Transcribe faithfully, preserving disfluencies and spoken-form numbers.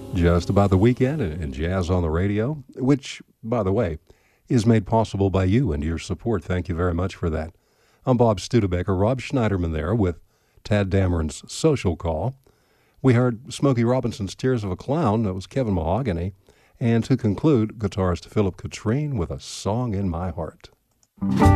Just about the weekend and Jazz on the Radio, which, by the way, is made possible by you and your support. Thank you very much for that. I'm Bob Studebaker, Rob Schneiderman there with Tad Dameron's Social Call. We heard Smokey Robinson's Tears of a Clown. That was Kevin Mahogany. And to conclude, guitarist Philip Katrine with A Song in My Heart.